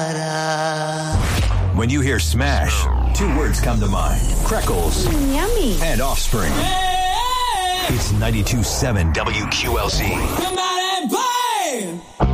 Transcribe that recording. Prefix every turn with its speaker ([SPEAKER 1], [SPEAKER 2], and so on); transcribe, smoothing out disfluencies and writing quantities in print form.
[SPEAKER 1] When you hear Smash, two words come to mind. Freckles
[SPEAKER 2] Yummy.
[SPEAKER 1] and Offspring. It's 92.7 WQLZ.
[SPEAKER 3] Come out and play!